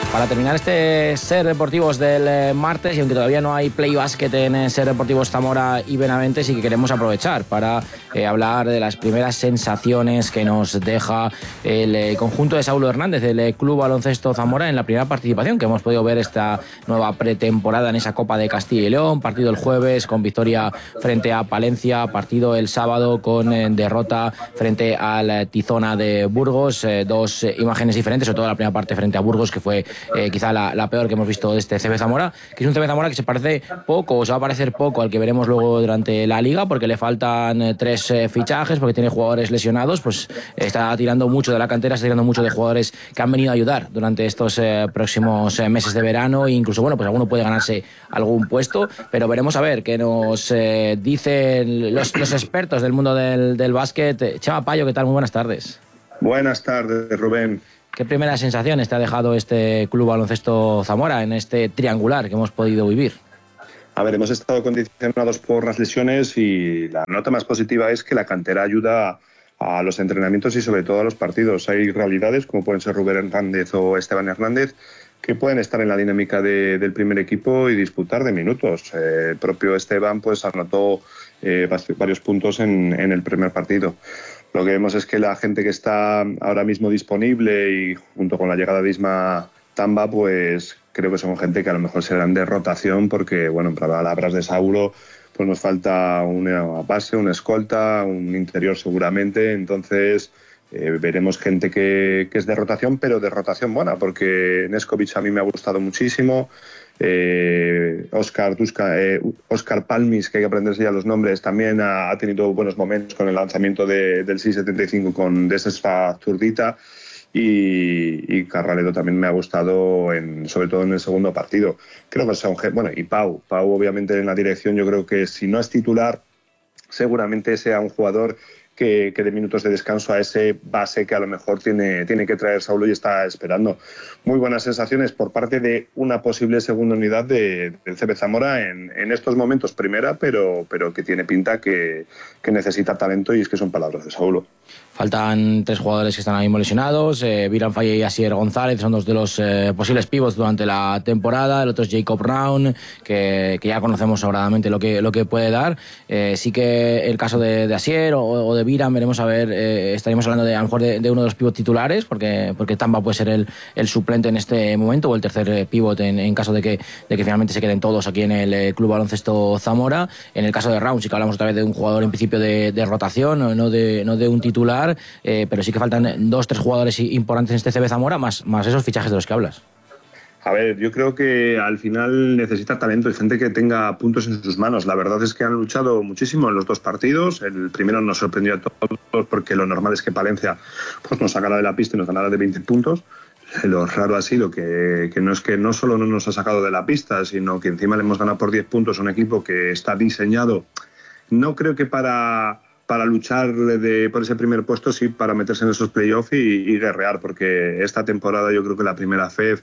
Para terminar este Ser Deportivos del martes, y aunque todavía no hay Play Basket en Ser Deportivos Zamora y Benavente, sí que queremos aprovechar para hablar de las primeras sensaciones que nos deja el conjunto de Saulo Hernández, del Club Baloncesto Zamora, en la primera participación que hemos podido ver esta nueva pretemporada en esa Copa de Castilla y León. Partido el jueves con victoria frente a Palencia, partido el sábado con derrota frente al Tizona de Burgos. Dos imágenes diferentes, sobre todo la primera parte frente a Burgos, que fue quizá la peor que hemos visto de este CB Zamora, que es un CB Zamora que se parece poco, o se va a parecer poco al que veremos luego durante la Liga, porque le faltan 3 fichajes, porque tiene jugadores lesionados, pues está tirando mucho de la cantera, está tirando mucho de jugadores que han venido a ayudar durante estos próximos meses de verano, e incluso, bueno, pues alguno puede ganarse algún puesto, pero veremos a ver qué nos dicen los expertos del mundo del básquet. Chema Payo, ¿qué tal? Muy buenas tardes. Buenas tardes, Rubén. ¿Qué primeras sensaciones te ha dejado este Club Baloncesto Zamora en este triangular que hemos podido vivir? A ver, hemos estado condicionados por las lesiones y la nota más positiva es que la cantera ayuda a los entrenamientos y sobre todo a los partidos. Hay realidades como pueden ser Rubén Hernández o Esteban Hernández que pueden estar en la dinámica del primer equipo y disputar de minutos. El propio Esteban pues anotó varios puntos en el primer partido. Lo que vemos es que la gente que está ahora mismo disponible y junto con la llegada de Isma Tamba, pues creo que son gente que a lo mejor serán de rotación porque, bueno, en palabras de Saulo, pues nos falta una base, una escolta, un interior seguramente. Entonces veremos gente que es de rotación, pero de rotación buena, porque Neskovic a mí me ha gustado muchísimo. Oscar Palmis, que hay que aprenderse ya los nombres, también ha tenido buenos momentos con el lanzamiento del 6.75 con Desesfa Zurdita, y Carraledo también me ha gustado sobre todo en el segundo partido. Creo que son, bueno, y Pau obviamente en la dirección. Yo creo que si no es titular seguramente sea un jugador que de minutos de descanso a ese base que a lo mejor tiene que traer Saulo y está esperando. Muy buenas sensaciones por parte de una posible segunda unidad del CB Zamora en estos momentos primera, pero que tiene pinta que necesita talento, y es que son palabras de Saulo. Faltan 3 jugadores que están ahora mismo lesionados. Viran Faye y Asier González son 2 de los posibles pivots durante la temporada. El otro es Jacob Brown, que ya conocemos sobradamente lo que puede dar. Sí que el caso de Asier o de Viran, veremos a ver, estaríamos hablando a lo mejor de uno de los pivots titulares, porque Tamba puede ser el suplente en este momento, o el tercer pivot en caso de que finalmente se queden todos aquí en el Club Baloncesto Zamora. En el caso de Brown sí que hablamos otra vez de un jugador en principio de rotación, no de un titular. Pero sí que faltan 2-3 jugadores importantes en este CB Zamora, más esos fichajes de los que hablas. A ver, yo creo que al final necesita talento y gente que tenga puntos en sus manos. La verdad es que han luchado muchísimo en los 2 partidos. El primero nos sorprendió a todos porque lo normal es que Palencia pues nos sacara de la pista y nos ganara de 20 puntos. Lo raro ha sido que no solo no nos ha sacado de la pista, sino que encima le hemos ganado por 10 puntos a un equipo que está diseñado, no creo que para luchar por ese primer puesto, sí para meterse en esos playoffs y guerrear, porque esta temporada yo creo que la primera FEF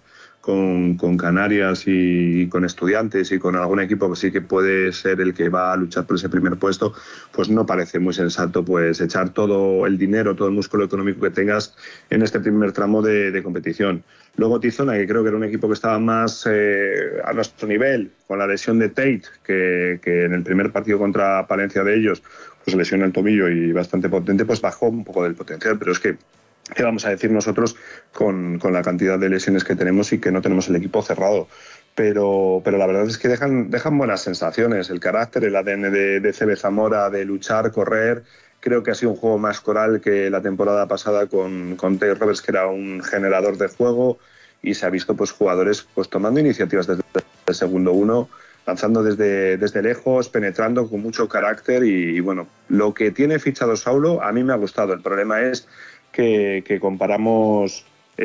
con Canarias y con Estudiantes y con algún equipo que sí que puede ser el que va a luchar por ese primer puesto, pues no parece muy sensato pues echar todo el dinero, todo el músculo económico que tengas en este primer tramo de competición. Luego Tizona, que creo que era un equipo que estaba más a nuestro nivel, con la lesión de Tate, que en el primer partido contra Palencia de ellos pues lesiona el tobillo y bastante potente, pues bajó un poco del potencial. Pero es que, ¿qué vamos a decir nosotros con la cantidad de lesiones que tenemos y que no tenemos el equipo cerrado? Pero la verdad es que dejan buenas sensaciones. El carácter, el ADN de CB Zamora, de luchar, correr. Creo que ha sido un juego más coral que la temporada pasada con Tay Roberts, que era un generador de juego, y se ha visto pues jugadores pues tomando iniciativas desde el segundo uno, lanzando desde lejos, penetrando con mucho carácter. Y bueno, lo que tiene fichado Saulo a mí me ha gustado. El problema es que comparamos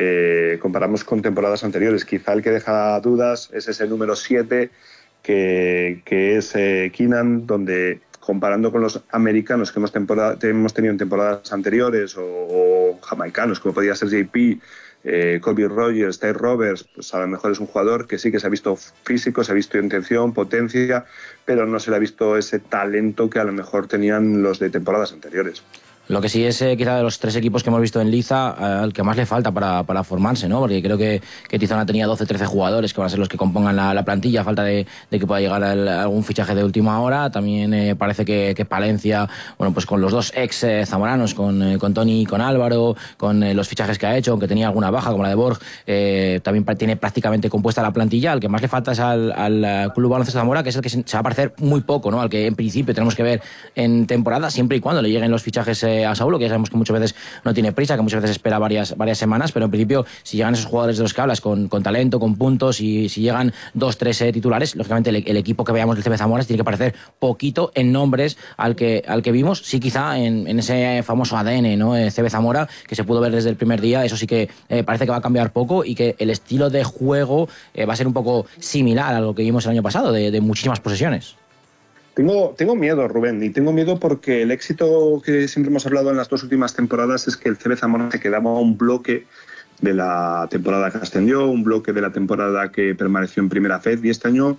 con temporadas anteriores. Quizá el que deja dudas es ese número 7 que es Keenan, donde comparando con los americanos que hemos tenido en temporadas anteriores, o jamaicanos como podía ser JP, Kobe Rogers, Ty Roberts, pues a lo mejor es un jugador que sí que se ha visto físico, se ha visto intención, potencia, pero no se le ha visto ese talento que a lo mejor tenían los de temporadas anteriores. Lo que sí es quizá de los 3 equipos que hemos visto en Liza, al que más le falta para formarse, ¿no? Porque creo que Tizona tenía 12-13 jugadores que van a ser los que compongan la plantilla, a falta de que pueda llegar algún fichaje de última hora. También parece que Palencia, bueno, pues con los 2 ex zamoranos, con Toni y con Álvaro, con los fichajes que ha hecho, aunque tenía alguna baja como la de Borg, también tiene prácticamente compuesta la plantilla. Al que más le falta es al Club Baloncesto Zamora, que es el que se va a parecer muy poco, ¿no? Al que en principio tenemos que ver en temporada, siempre y cuando le lleguen los fichajes a Saulo, que ya sabemos que muchas veces no tiene prisa, que muchas veces espera varias semanas, pero en principio si llegan esos jugadores de los que hablas con talento, con puntos, y si llegan 2-3 titulares, lógicamente el equipo que veamos del CB Zamora tiene que parecer poquito en nombres al que vimos, sí, quizá en ese famoso ADN, ¿no? CB Zamora, que se pudo ver desde el primer día. Eso sí que parece que va a cambiar poco, y que el estilo de juego va a ser un poco similar a lo que vimos el año pasado, de muchísimas posesiones. Tengo miedo, Rubén, y tengo miedo porque el éxito que siempre hemos hablado en las 2 últimas temporadas es que el CB Zamora se quedaba un bloque de la temporada que ascendió, un bloque de la temporada que permaneció en primera FED, y este año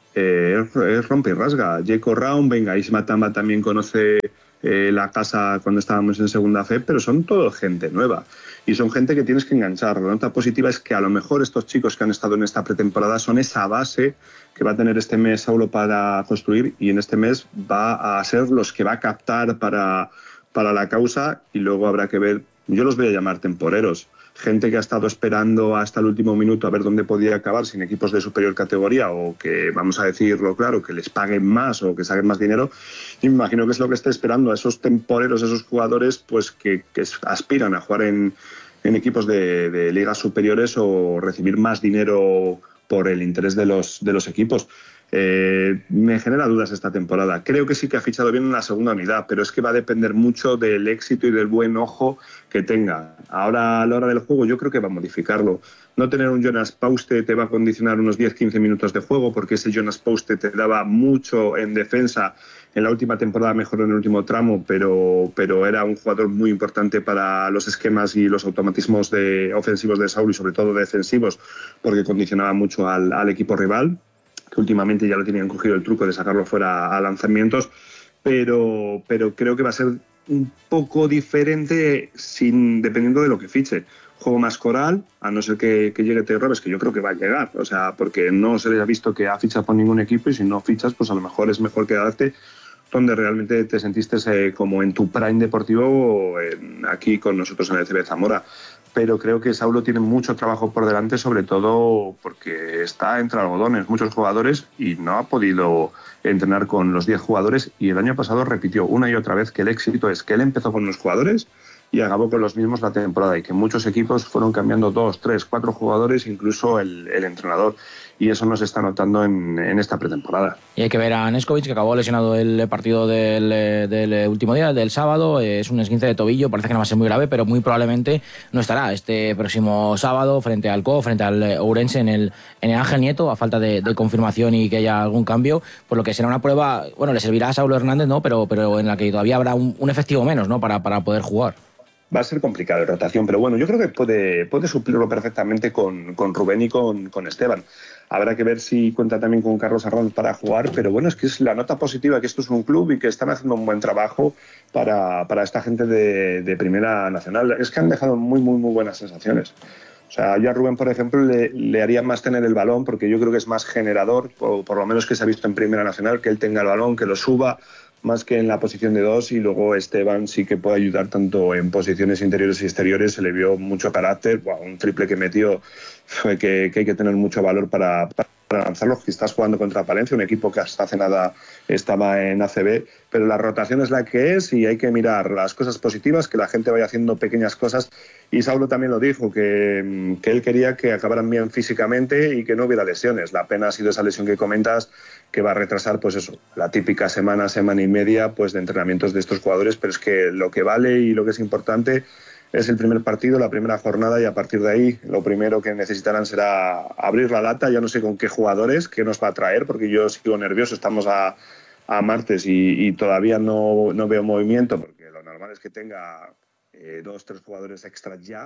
es rompe y rasga. Jacob Round, venga, Isma Tamba también conoce la casa cuando estábamos en segunda FED, pero son todo gente nueva. Y son gente que tienes que enganchar. La nota positiva es que a lo mejor estos chicos que han estado en esta pretemporada son esa base que va a tener este mes Saulo para construir, y en este mes va a ser los que va a captar para la causa, y luego habrá que ver, yo los voy a llamar temporeros, gente que ha estado esperando hasta el último minuto a ver dónde podía acabar sin equipos de superior categoría, o que, vamos a decirlo claro, que les paguen más o que saquen más dinero. Y me imagino que es lo que está esperando a esos temporeros, esos jugadores pues que aspiran a jugar en equipos de ligas superiores o recibir más dinero por el interés de los equipos. Me genera dudas esta temporada. Creo que sí que ha fichado bien en la segunda unidad, pero es que va a depender mucho del éxito y del buen ojo que tenga. Ahora, a la hora del juego, yo creo que va a modificarlo. No tener un Jonas Pauste te va a condicionar unos 10-15 minutos de juego, porque ese Jonas Pauste te daba mucho en defensa. En la última temporada mejoró en el último tramo, pero era un jugador muy importante para los esquemas y los automatismos ofensivos de Saulo, y sobre todo defensivos, porque condicionaba mucho al equipo rival, que últimamente ya lo tenían cogido el truco de sacarlo fuera a lanzamientos, pero creo que va a ser un poco diferente dependiendo de lo que fiche. Juego más coral, a no ser que llegue Teo Robes, que yo creo que va a llegar, o sea, porque no se le ha visto que ha fichado por ningún equipo, y si no fichas, pues a lo mejor es mejor quedarte donde realmente te sentiste como en tu prime deportivo, aquí con nosotros en el CB Zamora. Pero creo que Saulo tiene mucho trabajo por delante, sobre todo porque está entre algodones, muchos jugadores, y no ha podido entrenar con los 10 jugadores, y el año pasado repitió una y otra vez que el éxito es que él empezó con los jugadores y acabó con los mismos la temporada, y que muchos equipos fueron cambiando 2, 3, 4 jugadores, incluso el entrenador, y eso no se está notando en esta pretemporada. Y hay que ver a Neskovic, que acabó lesionado el partido del último día, del sábado. Es un esguince de tobillo, parece que no va a ser muy grave, pero muy probablemente no estará este próximo sábado frente al CO, frente al Ourense en el Ángel Nieto, a falta de confirmación y que haya algún cambio, por lo que será una prueba, bueno, le servirá a Saulo Hernández, ¿no? Pero en la que todavía habrá un efectivo menos, ¿no? Para poder jugar. Va a ser complicado de rotación, pero bueno, yo creo que puede suplirlo perfectamente con Rubén y con Esteban. Habrá que ver si cuenta también con Carlos Arranz para jugar, pero bueno, es que es la nota positiva, que esto es un club y que están haciendo un buen trabajo para esta gente de Primera Nacional. Es que han dejado muy, muy, muy buenas sensaciones. O sea, yo a Rubén, por ejemplo, le haría más tener el balón, porque yo creo que es más generador, por lo menos que se ha visto en Primera Nacional, que él tenga el balón, que lo suba, más que en la posición de 2, y luego Esteban sí que puede ayudar tanto en posiciones interiores y exteriores. Se le vio mucho carácter, un triple que metió que hay que tener mucho valor para lanzarlo. Estás jugando contra Palencia, un equipo que hasta hace nada estaba en ACB, pero la rotación es la que es, y hay que mirar las cosas positivas, que la gente vaya haciendo pequeñas cosas, y Saulo también lo dijo, que él quería que acabaran bien físicamente y que no hubiera lesiones. La pena ha sido esa lesión que comentas, que va a retrasar, pues eso, la típica semana y media pues de entrenamientos de estos jugadores, pero es que lo que vale y lo que es importante es el primer partido, la primera jornada, y a partir de ahí lo primero que necesitarán será abrir la lata. Ya no sé con qué jugadores, qué nos va a traer, porque yo sigo nervioso. Estamos a martes y todavía no veo movimiento, porque lo normal es que tenga 2, 3 jugadores extras ya,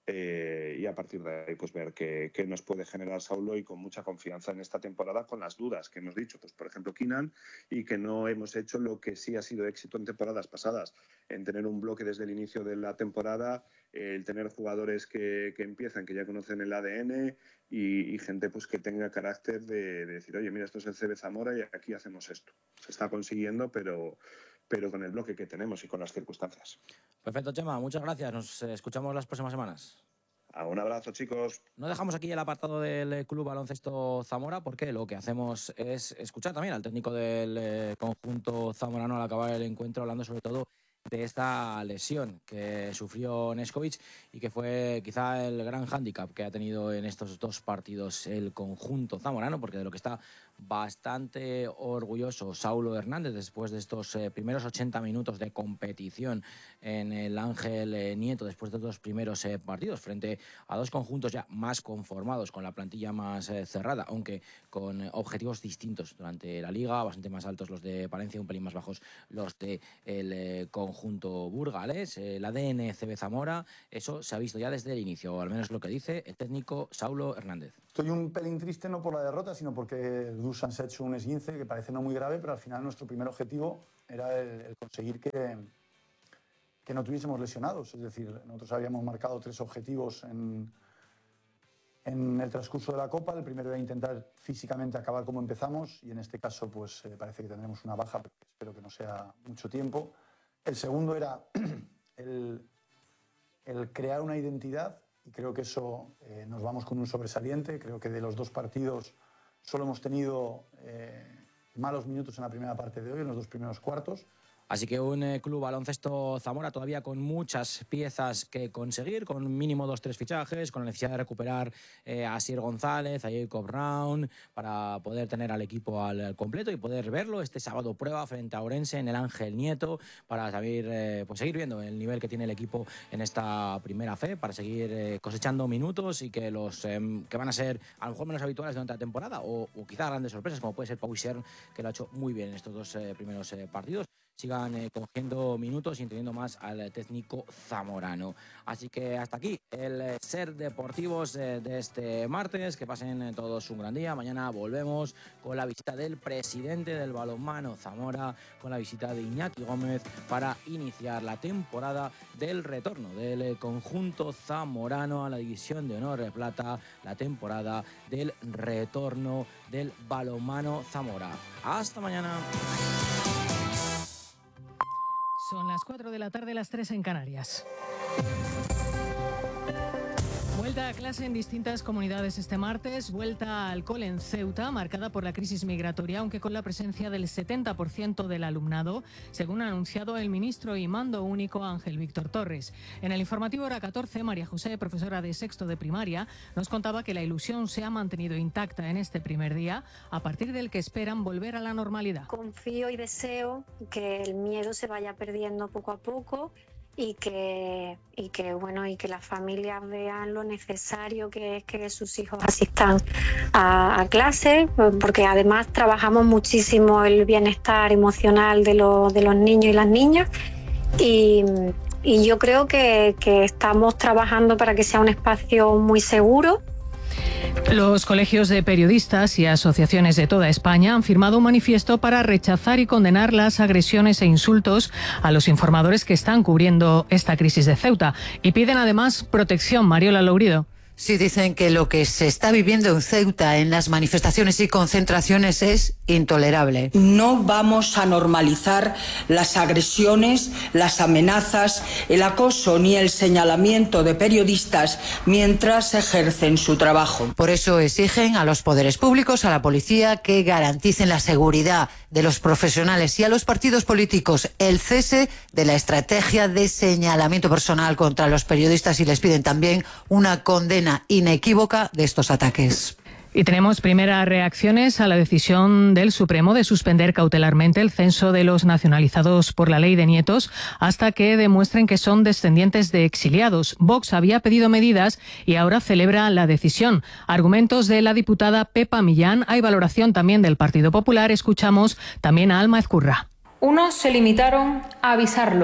y a partir de ahí pues ver qué nos puede generar Saulo, y con mucha confianza en esta temporada, con las dudas que hemos dicho, pues por ejemplo Keenan, y que no hemos hecho lo que sí ha sido éxito en temporadas pasadas, en tener un bloque desde el inicio de la temporada, el tener jugadores que empiezan, que ya conocen el ADN, y gente pues que tenga carácter de decir, oye, mira, esto es el CB Zamora y aquí hacemos esto. Se está consiguiendo, pero con el bloque que tenemos y con las circunstancias. Perfecto, Chema, muchas gracias. Nos escuchamos las próximas semanas. Un abrazo, chicos. No dejamos aquí el apartado del Club Baloncesto Zamora, porque lo que hacemos es escuchar también al técnico del conjunto zamorano al acabar el encuentro, hablando sobre todo de esta lesión que sufrió Neskovic y que fue quizá el gran hándicap que ha tenido en estos dos partidos el conjunto zamorano, porque de lo que está bastante orgulloso Saulo Hernández después de estos primeros 80 minutos de competición en el Ángel Nieto, después de los primeros partidos frente a dos conjuntos ya más conformados, con la plantilla más cerrada, aunque con objetivos distintos durante la liga, bastante más altos los de Palencia, un pelín más bajos los del conjunto burgalés. El ADN CB Zamora, eso se ha visto ya desde el inicio, o al menos lo que dice el técnico Saulo Hernández. Estoy un pelín triste no por la derrota, sino porque Dusan se ha hecho un esguince que parece no muy grave, pero al final nuestro primer objetivo era el conseguir que no tuviésemos lesionados. Es decir, nosotros habíamos marcado 3 objetivos en el transcurso de la Copa. El primero era intentar físicamente acabar como empezamos, y en este caso pues parece que tendremos una baja, pero espero que no sea mucho tiempo. El segundo era el crear una identidad, y creo que eso nos vamos con un sobresaliente. Creo que de los 2 partidos solo hemos tenido malos minutos en la primera parte de hoy, en los 2 primeros cuartos. Así que un Club Baloncesto Zamora todavía con muchas piezas que conseguir, con mínimo 2-3 fichajes, con la necesidad de recuperar a Sir González, a Jacob Brown, para poder tener al equipo al completo y poder verlo este sábado prueba frente a Ourense en el Ángel Nieto, para seguir, pues seguir viendo el nivel que tiene el equipo en esta primera fe, para seguir cosechando minutos, y que los que van a ser a lo mejor menos habituales durante la temporada, o quizá grandes sorpresas, como puede ser Pau Isern, que lo ha hecho muy bien en estos 2 primeros partidos, sigan cogiendo minutos y entendiendo más al técnico zamorano. Así que hasta aquí el Ser Deportivos de este martes. Que pasen todos un gran día. Mañana volvemos con la visita del presidente del balonmano Zamora, con la visita de Iñaki Gómez, para iniciar la temporada del retorno del conjunto zamorano a la División de Honor de Plata, la temporada del retorno del balonmano Zamora. Hasta mañana. Son las 4 de la tarde, las 3 en Canarias. Vuelta a clase en distintas comunidades este martes, vuelta al cole en Ceuta, marcada por la crisis migratoria, aunque con la presencia del 70% del alumnado, según ha anunciado el ministro y mando único Ángel Víctor Torres. En el informativo hora 14, María José, profesora de sexto de primaria, nos contaba que la ilusión se ha mantenido intacta en este primer día, a partir del que esperan volver a la normalidad. Confío y deseo que el miedo se vaya perdiendo poco a poco, y que las familias vean lo necesario que es que sus hijos asistan a clase, porque además trabajamos muchísimo el bienestar emocional de los niños y las niñas, y yo creo que estamos trabajando para que sea un espacio muy seguro. Los colegios de periodistas y asociaciones de toda España han firmado un manifiesto para rechazar y condenar las agresiones e insultos a los informadores que están cubriendo esta crisis de Ceuta, y piden además protección. Mariola Lourido. Sí, dicen que lo que se está viviendo en Ceuta en las manifestaciones y concentraciones es intolerable. No vamos a normalizar las agresiones, las amenazas, el acoso ni el señalamiento de periodistas mientras ejercen su trabajo. Por eso exigen a los poderes públicos, a la policía, que garanticen la seguridad de los profesionales, y a los partidos políticos el cese de la estrategia de señalamiento personal contra los periodistas, y les piden también una condena inequívoca de estos ataques. Y tenemos primeras reacciones a la decisión del Supremo de suspender cautelarmente el censo de los nacionalizados por la ley de nietos hasta que demuestren que son descendientes de exiliados. Vox había pedido medidas y ahora celebra la decisión. Argumentos de la diputada Pepa Millán. Hay valoración también del Partido Popular. Escuchamos también a Alma Ezcurra. Unos se limitaron a avisarlo,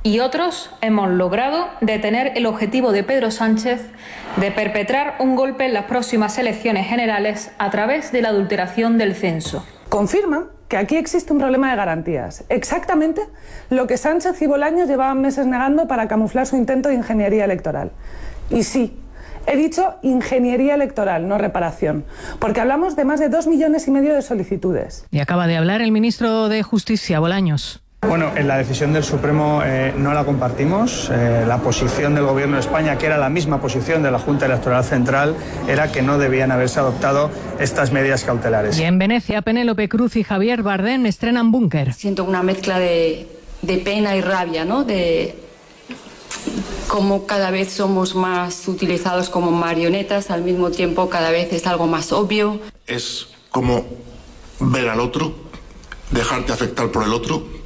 y otros hemos logrado detener el objetivo de Pedro Sánchez de perpetrar un golpe en las próximas elecciones generales a través de la adulteración del censo. Confirman que aquí existe un problema de garantías. Exactamente lo que Sánchez y Bolaños llevaban meses negando para camuflar su intento de ingeniería electoral. Y sí, he dicho ingeniería electoral, no reparación, porque hablamos de más de 2,5 millones de solicitudes. Y acaba de hablar el ministro de Justicia, Bolaños. Bueno, la decisión del Supremo no la compartimos. La posición del Gobierno de España, que era la misma posición de la Junta Electoral Central, era que no debían haberse adoptado estas medidas cautelares. Y en Venecia, Penélope Cruz y Javier Bardem estrenan Búnker. Siento una mezcla de pena y rabia, ¿no? De cómo cada vez somos más utilizados como marionetas, al mismo tiempo cada vez es algo más obvio. Es como ver al otro, dejarte afectar por el otro,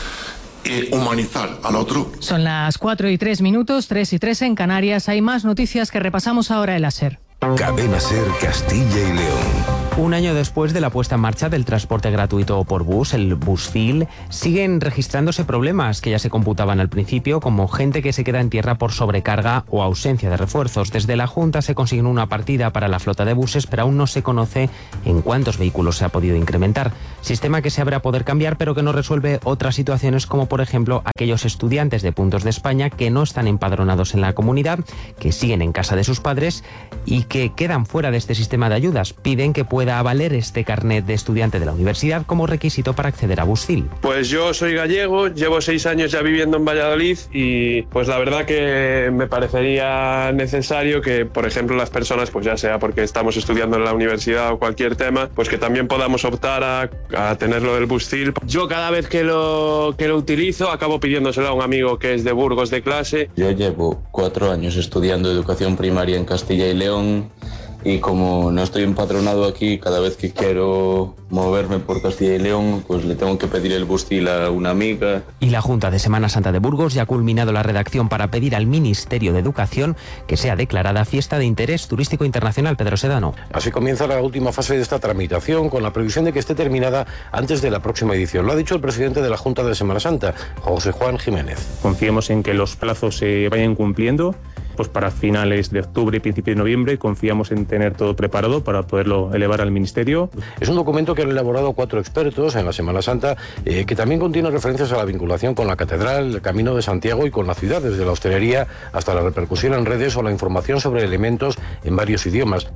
humanizar al otro. Son las 4:03, 3:03 en Canarias. Hay más noticias que repasamos ahora en la SER. Cadena SER Castilla y León. Un año después de la puesta en marcha del transporte gratuito por bus, el Busfil, siguen registrándose problemas que ya se computaban al principio, como gente que se queda en tierra por sobrecarga o ausencia de refuerzos. Desde la Junta se consignó una partida para la flota de buses, pero aún no se conoce en cuántos vehículos se ha podido incrementar. Sistema que se abre a poder cambiar, pero que no resuelve otras situaciones, como por ejemplo aquellos estudiantes de puntos de España que no están empadronados en la comunidad, que siguen en casa de sus padres y que quedan fuera de este sistema de ayudas. Piden que pueda valer este carnet de estudiante de la universidad como requisito para acceder a Busfil. Pues yo soy gallego, llevo 6 años ya viviendo en Valladolid y pues la verdad que me parecería necesario que, por ejemplo, las personas, pues ya sea porque estamos estudiando en la universidad o cualquier tema, pues que también podamos optar a tenerlo del Busfil. Yo cada vez que lo utilizo acabo pidiéndoselo a un amigo que es de Burgos de clase. Yo llevo 4 años estudiando educación primaria en Castilla y León. Y como no estoy empadronado aquí, cada vez que quiero moverme por Castilla y León, pues le tengo que pedir el Busfil a una amiga. Y la Junta de Semana Santa de Burgos ya ha culminado la redacción para pedir al Ministerio de Educación que sea declarada Fiesta de Interés Turístico Internacional. Pedro Sedano. Así comienza la última fase de esta tramitación, con la previsión de que esté terminada antes de la próxima edición. Lo ha dicho el presidente de la Junta de Semana Santa, José Juan Jiménez. Confiemos en que los plazos se vayan cumpliendo. Pues para finales de octubre y principios de noviembre confiamos en tener todo preparado para poderlo elevar al Ministerio. Es un documento que han elaborado 4 expertos en la Semana Santa, que también contiene referencias a la vinculación con la Catedral, el Camino de Santiago y con la ciudad, desde la hostelería hasta la repercusión en redes o la información sobre elementos en varios idiomas.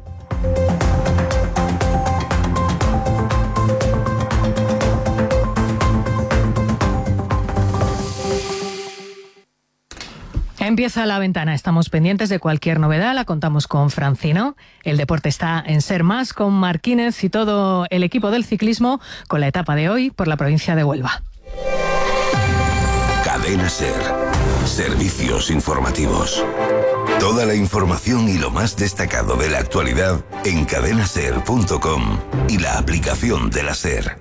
Empieza la ventana, estamos pendientes de cualquier novedad, la contamos con Francino. El deporte está en Ser Más con Marquínez y todo el equipo del ciclismo con la etapa de hoy por la provincia de Huelva. Cadena SER. Servicios informativos. Toda la información y lo más destacado de la actualidad en cadenaser.com y la aplicación de la SER.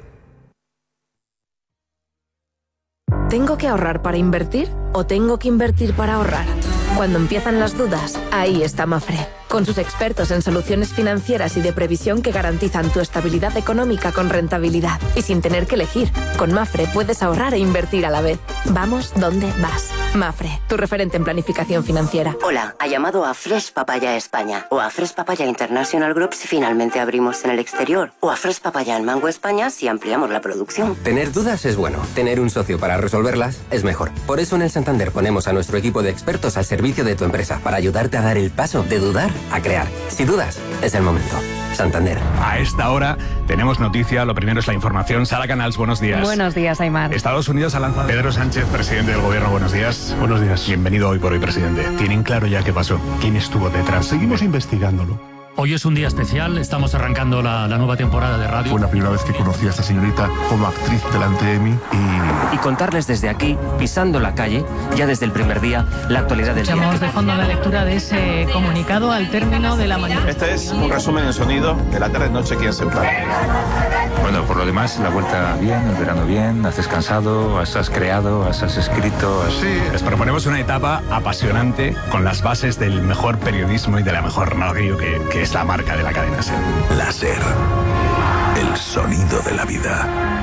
¿Tengo que ahorrar para invertir o tengo que invertir para ahorrar? Cuando empiezan las dudas, ahí está Mafre, con sus expertos en soluciones financieras y de previsión que garantizan tu estabilidad económica con rentabilidad. Y sin tener que elegir, con Mafre puedes ahorrar e invertir a la vez. Vamos donde vas. Mafre, tu referente en planificación financiera. Hola, ha llamado a Fresh Papaya España o a Fresh Papaya International Group si finalmente abrimos en el exterior o a Fresh Papaya en Mango España si ampliamos la producción. Tener dudas es bueno, tener un socio para resolverlas es mejor. Por eso en el Santander ponemos a nuestro equipo de expertos al servicio de tu empresa para ayudarte a dar el paso de dudar a crear. Si dudas, es el momento. Santander. A esta hora tenemos noticia. Lo primero es la información. Sara Canals, buenos días. Buenos días, Aymar. Estados Unidos ha lanzado... Pedro Sánchez, presidente del gobierno, buenos días. Buenos días. Bienvenido Hoy por Hoy, presidente. ¿Tienen claro ya qué pasó? ¿Quién estuvo detrás? Seguimos investigándolo. Hoy es un día especial, estamos arrancando la nueva temporada de radio. Fue la primera vez que conocí a esta señorita como actriz delante de mí y contarles desde aquí, pisando la calle, ya desde el primer día, la actualidad del día. Escuchamos de fondo la lectura de ese comunicado al término de la manifestación. Este es un resumen en sonido de la tarde-noche aquí en Sempar. Bueno, por lo demás, la vuelta bien, el verano bien, has descansado, has creado, has escrito... Sí, les proponemos una etapa apasionante con las bases del mejor periodismo y de la mejor radio que es la marca de la cadena SER. La SER, el sonido de la vida.